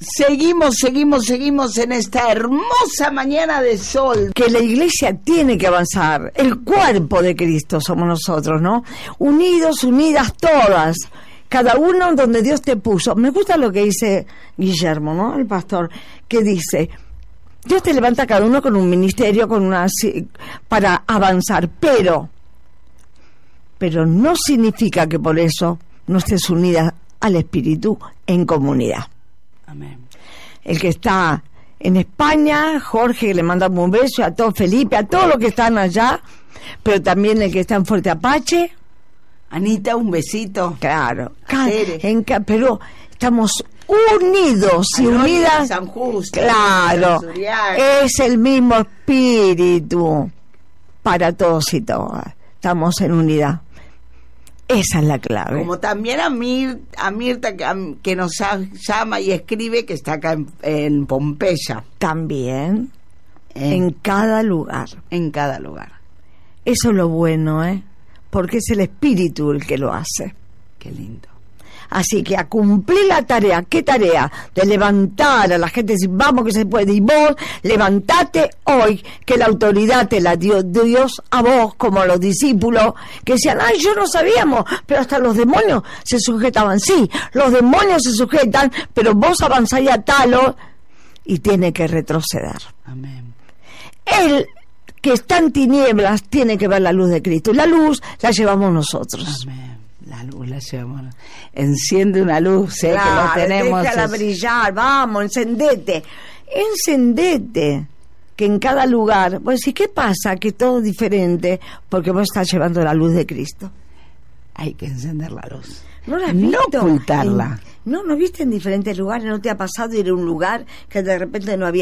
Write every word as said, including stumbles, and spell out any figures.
Seguimos, seguimos, seguimos en esta hermosa mañana de sol. Que la iglesia tiene que avanzar. El cuerpo de Cristo somos nosotros, ¿no? Unidos, unidas todas. Cada uno donde Dios te puso. Me gusta lo que dice Guillermo, ¿no? El pastor, que dice: Dios te levanta a cada uno con un ministerio, con una para avanzar, pero pero no significa que por eso no estés unida al Espíritu en comunidad. Amén. El que está en España, Jorge, que le mandamos un beso, a todos, Felipe, a todos los que están allá, pero también el que está en Fuerte Apache. Anita, un besito. Claro, en, pero estamos unidos y Anoche, unidas. San Justo, claro, es el mismo espíritu para todos y todas. Estamos en unidad. Esa es la clave. Como también a, Mir, a Mirta, que, a, que nos llama y escribe, que está acá en, en Pompeya. También, en, en cada lugar. En cada lugar. Eso es lo bueno, ¿eh? Porque es el Espíritu el que lo hace. Qué lindo. Así que a cumplir la tarea. ¿Qué tarea? De levantar a la gente, decir, vamos que se puede. Y vos, levantate hoy, que la autoridad te la dio Dios a vos, como a los discípulos, que decían, ay, yo no sabíamos, pero hasta los demonios se sujetaban. Sí, los demonios se sujetan, pero vos avanzáis a talo y tiene que retroceder. Amén. El que está en tinieblas tiene que ver la luz de Cristo. Y la luz la llevamos nosotros. Amén. La luz la llevamos. Enciende una luz, sé claro, que lo tenemos. Déjala es... brillar, vamos, encendete. Encendete. Que en cada lugar, vos decís, ¿qué pasa? Que todo es diferente, porque vos estás llevando la luz de Cristo. Hay que encender la luz. ¿No la has visto? No ocultarla. En, no, ¿no viste en diferentes lugares? ¿No te ha pasado ir a un lugar que de repente no había